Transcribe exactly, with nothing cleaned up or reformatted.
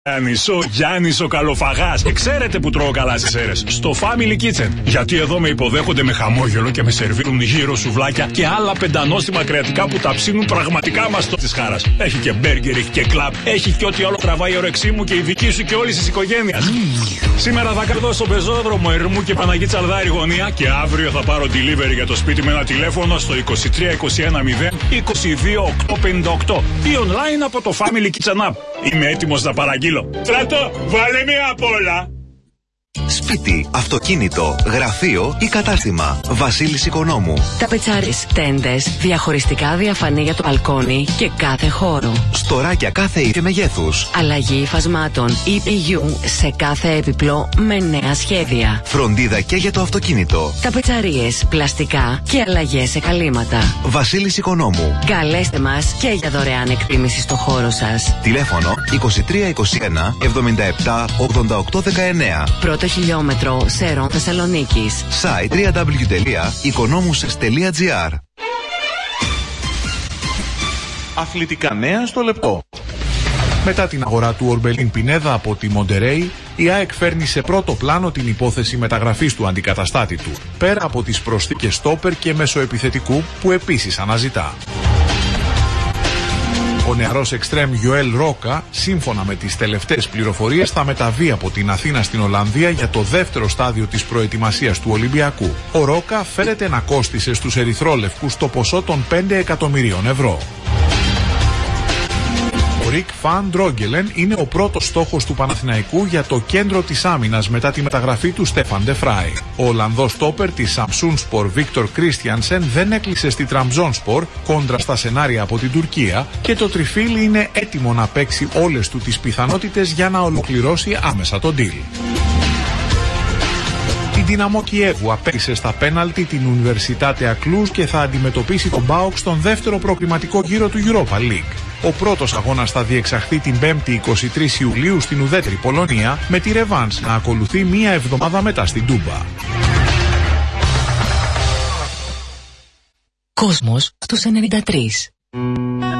Γιάννης, ο Γιάννης ο καλοφαγάς. Και ξέρετε που τρώω καλά στις αίρες? Στο Family Kitchen. Γιατί εδώ με υποδέχονται με χαμόγελο και με σερβίρουν γύρω σουβλάκια και άλλα πεντανόστιμα κρεατικά που τα ψήνουν πραγματικά μαστό της χάρας. Έχει και μπέργκερ, έχει και κλαμπ, έχει και ό,τι άλλο τραβάει η όρεξή μου και η δική σου και όλης της οικογένειας. Mm. Σήμερα θα κρατώ στον πεζόδρομο Ερμού και Παναγή Τσαλδάρη γωνία και αύριο θα πάρω delivery για το σπίτι με ένα τηλέφωνο στο είκοσι τρία είκοσι ένα μηδέν είκοσι δύο οκτακόσια πενήντα οκτώ ή online από το Family Kitchen App. Είμαι έτοιμος να παραγγείλω. Στράτο, βάλε μία απ' όλα. Σπίτι, αυτοκίνητο, γραφείο ή κατάστημα. Βασίλης Οικονόμου. Ταπετσάρις, τέντες, διαχωριστικά διαφανή για το μπαλκόνι και κάθε χώρο. Στοράκια κάθε είδους και μεγέθους. Αλλαγή υφασμάτων ι πι γιου σε κάθε έπιπλο με νέα σχέδια. Φροντίδα και για το αυτοκίνητο. Ταπετσαρίες, πλαστικά και αλλαγές σε καλύματα. Βασίλης Οικονόμου. Καλέστε μας και για δωρεάν εκτίμηση στο χώρο σας. Τηλέφωνο είκοσι τρία είκοσι ένα εβδομήντα επτά ογδόντα οκτώ δεκαεννέα. Πρώτο χιλιόμετρο Σέρων Θεσσαλονίκης. Site double-u double-u double-u τελεία οικονόμουσες τελεία τζι άρ. Αθλητικά νέα στο λεπτό. Μετά την αγορά του Ορμπελίν Πινέδα από τη Μοντερέι, η ΑΕΚ φέρνει σε πρώτο πλάνο την υπόθεση μεταγραφής του αντικαταστάτη του, πέρα από τις προσθήκες στόπερ και μεσοεπιθετικού που επίσης αναζητά. Ο νεαρός εξτρέμ Γιοέλ Ρόκα, σύμφωνα με τις τελευταίες πληροφορίες, θα μεταβεί από την Αθήνα στην Ολλανδία για το δεύτερο στάδιο της προετοιμασίας του Ολυμπιακού. Ο Ρόκα φέρεται να κόστισε στους ερυθρόλευκους το ποσό των πέντε εκατομμυρίων ευρώ. Ο Ρικ Φαν Ντρόγκελεν είναι ο πρώτος στόχος του Παναθηναϊκού για το κέντρο της άμυνας μετά τη μεταγραφή του Στέφαν Ντε Φράι. Ο Ολλανδός στόπερ της Σαμσούνσπορ Βίκτορ Κρίστιανσεν δεν έκλεισε στη Τραμπζόνσπορ κόντρα στα σενάρια από την Τουρκία και το τριφύλι είναι έτοιμο να παίξει όλες του τις πιθανότητες για να ολοκληρώσει άμεσα τον deal. Η Δυναμό Κιέβου απέκτησε στα πέναλτι την Ουνιβερσιτάτε Ακλούς και θα αντιμετωπίσει τον ΠΑΟΚ στον δεύτερο προκριματικό γύρο του Europa League. Ο πρώτος αγώνας θα διεξαχθεί την πέμπτη εικοστή τρίτη Ιουλίου στην ουδέτερη Πολωνία, με τη ρεβάνς να ακολουθεί μία εβδομάδα μετά στην Τούμπα. Κόσμος στους ενενήντα τρία.